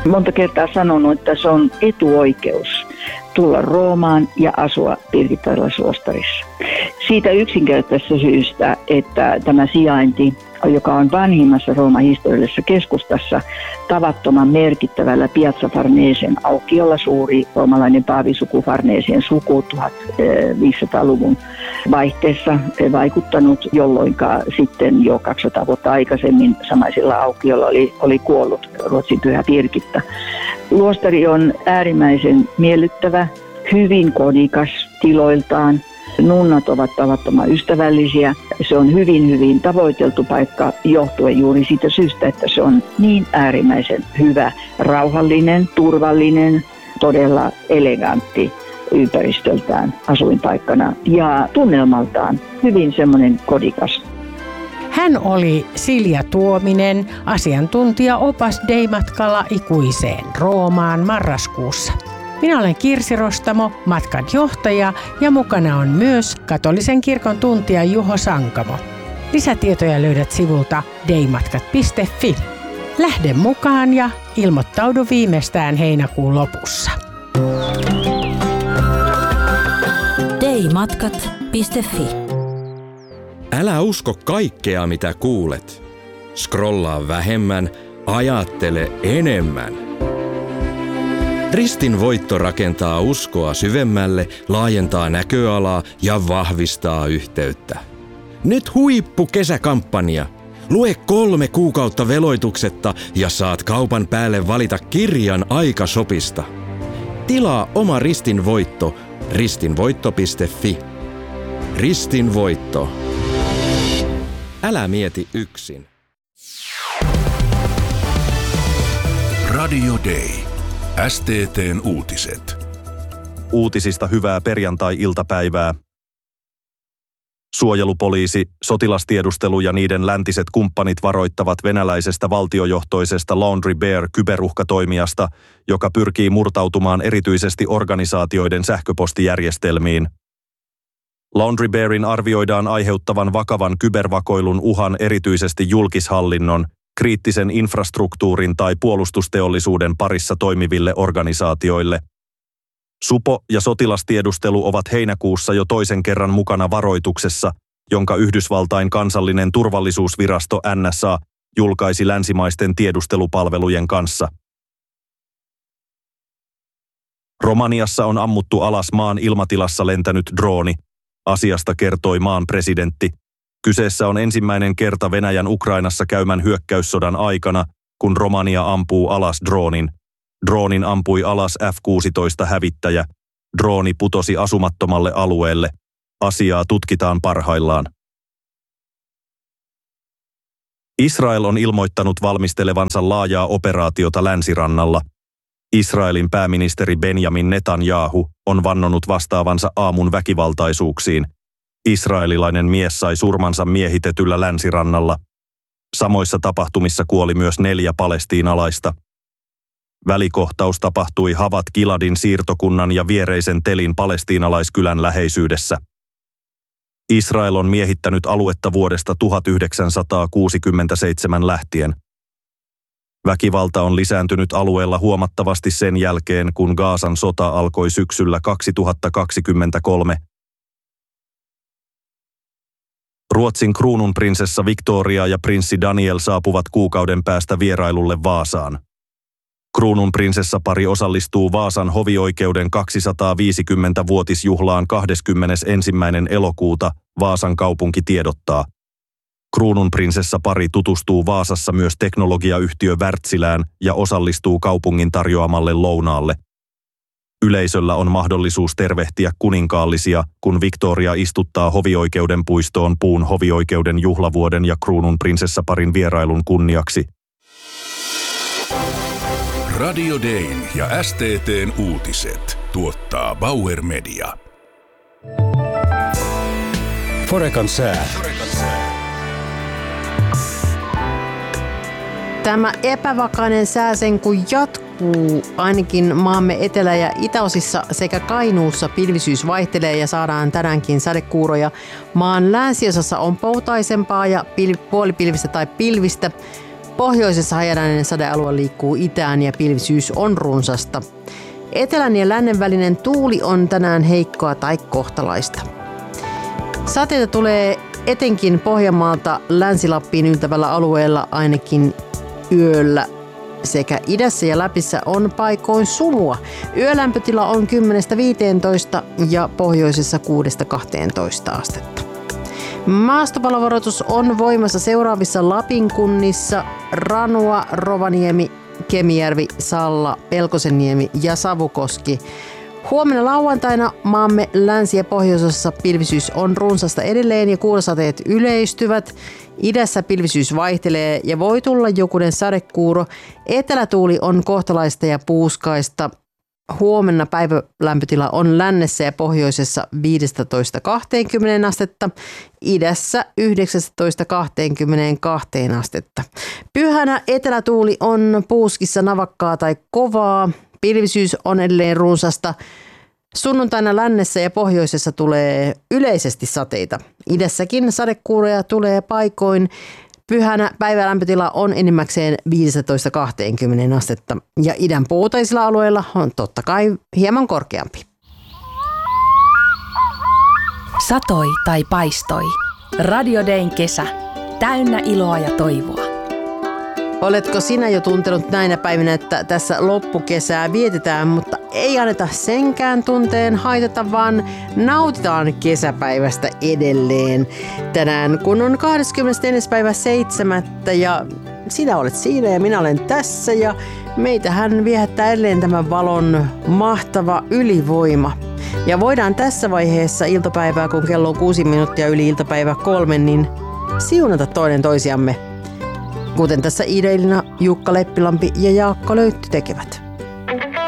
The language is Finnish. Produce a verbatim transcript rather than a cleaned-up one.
monta kertaa sanonut, että se on etuoikeus tulla Roomaan ja asua Pirkittalaisluostarissa. Siitä yksinkertaisesta syystä, että tämä sijainti, joka on vanhimmassa Rooman historiallisessa keskustassa, tavattoman merkittävällä Piazza Farnesien aukiolla, suuri roomalainen paavisuku Farnesien suku tuhatviisisataaluvun vaihteessa vaikuttanut, jolloin sitten jo kaksisataa vuotta aikaisemmin samaisilla aukiolla oli, oli kuollut Ruotsin pyhä Birgitta. Luostari on äärimmäisen miellyttävä, hyvin kodikas tiloiltaan. Nunnat ovat tavattoman ystävällisiä. Se on hyvin, hyvin tavoiteltu paikka johtuen juuri siitä syystä, että se on niin äärimmäisen hyvä, rauhallinen, turvallinen, todella elegantti ympäristöltään asuinpaikkana ja tunnelmaltaan hyvin semmoinen kodikas. Hän oli Silja Tuominen, asiantuntija opas Dei-matkalla ikuiseen Roomaan marraskuussa. Minä olen Kirsi Rostamo, matkan johtaja, ja mukana on myös katolisen kirkon tuntija Juho Sankamo. Lisätietoja löydät sivulta deimatkat piste fi. Lähde mukaan ja ilmoittaudu viimeistään heinäkuun lopussa. deimatkat piste fi. Älä usko kaikkea, mitä kuulet. Scrollaa vähemmän, ajattele enemmän. Ristin voitto rakentaa uskoa syvemmälle, laajentaa näköalaa ja vahvistaa yhteyttä. Nyt huippukesäkampanja. Lue kolme kuukautta veloituksetta ja saat kaupan päälle valita kirjan Aikashopista. Tilaa oma Ristin voitto ristinvoitto piste fi. Ristin voitto. Älä mieti yksin. Radio Day. S T T:n uutiset. Uutisista hyvää perjantai-iltapäivää. Suojelupoliisi, sotilastiedustelu ja niiden läntiset kumppanit varoittavat venäläisestä valtiojohtoisesta Laundry Bear-kyberuhkatoimijasta, joka pyrkii murtautumaan erityisesti organisaatioiden sähköpostijärjestelmiin. Laundry Bearin arvioidaan aiheuttavan vakavan kybervakoilun uhan erityisesti julkishallinnon, kriittisen infrastruktuurin tai puolustusteollisuuden parissa toimiville organisaatioille. Supo ja sotilastiedustelu ovat heinäkuussa jo toisen kerran mukana varoituksessa, jonka Yhdysvaltain kansallinen turvallisuusvirasto N S A julkaisi länsimaisten tiedustelupalvelujen kanssa. Romaniassa on ammuttu alas maan ilmatilassa lentänyt drooni. Asiasta kertoi maan presidentti. Kyseessä on ensimmäinen kerta Venäjän Ukrainassa käymän hyökkäyssodan aikana, kun Romania ampuu alas droonin. Droonin ampui alas F kuusitoista hävittäjä. Drooni putosi asumattomalle alueelle. Asiaa tutkitaan parhaillaan. Israel on ilmoittanut valmistelevansa laajaa operaatiota länsirannalla. Israelin pääministeri Benjamin Netanyahu on vannonut vastaavansa aamun väkivaltaisuuksiin. Israelilainen mies sai surmansa miehitetyllä länsirannalla. Samoissa tapahtumissa kuoli myös neljä palestiinalaista. Välikohtaus tapahtui Havat Giladin siirtokunnan ja viereisen Telin palestiinalaiskylän läheisyydessä. Israel on miehittänyt aluetta vuodesta tuhatyhdeksänsataakuusikymmentäseitsemän lähtien. Väkivalta on lisääntynyt alueella huomattavasti sen jälkeen, kun Gazan sota alkoi syksyllä kaksituhattakaksikymmentäkolme. Ruotsin kruununprinsessa Victoria ja prinssi Daniel saapuvat kuukauden päästä vierailulle Vaasaan. Kruununprinsessapari osallistuu Vaasan hovioikeuden kaksisataaviisikymmentävuotisjuhlaan kahdeskymmenesensimmäinen elokuuta, Vaasan kaupunki tiedottaa. Kruununprinsessapari tutustuu Vaasassa myös teknologiayhtiö Wärtsilään ja osallistuu kaupungin tarjoamalle lounaalle. Yleisöllä on mahdollisuus tervehtiä kuninkaallisia, kun Victoria istuttaa hovioikeuden puistoon puun hovioikeuden juhlavuoden ja kruununprinsessaparin vierailun kunniaksi. Radio Dayn ja S T T:n uutiset tuottaa Bauer Media. Forecan sää. Tämä epävakainen sää sen kun jatkuu, ainakin maamme etelä- ja itäosissa sekä Kainuussa pilvisyys vaihtelee ja saadaan tänäänkin sadekuuroja. Maan länsiosassa on poutaisempaa ja pil- puolipilvistä tai pilvistä. Pohjoisessa hajanainen sadealue liikkuu itään ja pilvisyys on runsasta. Etelän ja lännen välinen tuuli on tänään heikkoa tai kohtalaista. Sateita tulee etenkin Pohjanmaalta Länsi-Lappiin yltävällä alueella ainakin yöllä. Sekä idässä ja Läpissä on paikoin sumua. Yölämpötila on kymmenestä viiteentoista ja pohjoisessa kuudesta kahteentoista astetta. Maastopalovaroitus on voimassa seuraavissa Lapin kunnissa: Ranua, Rovaniemi, Kemijärvi, Salla, Pelkosenniemi ja Savukoski. Huomenna lauantaina maamme länsi- ja pohjoisessa pilvisyys on runsasta edelleen ja kuulosateet yleistyvät. Idässä pilvisyys vaihtelee ja voi tulla jokunen sadekuuro. Etelätuuli on kohtalaista ja puuskaista. Huomenna päivälämpötila on lännessä ja pohjoisessa viisitoista kaksikymmentä astetta, idässä yhdeksäntoista kaksikymmentäkaksi astetta. Pyhänä etelätuuli on puuskissa navakkaa tai kovaa. Pilvisyys on edelleen runsasta. Sunnuntaina lännessä ja pohjoisessa tulee yleisesti sateita. Idässäkin sadekuuroja tulee paikoin. Pyhänä päivälämpötila on enimmäkseen viisitoista kaksikymmentä astetta ja idän puutaisilla alueilla on totta kai hieman korkeampi. Satoi tai paistoi. Radio Dayn kesä. Täynnä iloa ja toivoa. Oletko sinä jo tuntenut näinä päivinä, että tässä loppukesää vietetään, mutta ei anneta senkään tunteen haitata, vaan nautitaan kesäpäivästä edelleen. Tänään kun on kahdeskymmenestoinen päivä seitsemättä ja sinä olet siinä ja minä olen tässä ja meitähän viehättää edelleen tämän valon mahtava ylivoima. Ja voidaan tässä vaiheessa iltapäivää, kun kello on kuusi minuuttia yli iltapäivä kolme, niin siunata toinen toisiamme. Kuten tässä Iida Elina, Jukka Leppilampi ja Jaakko Löytty tekevät.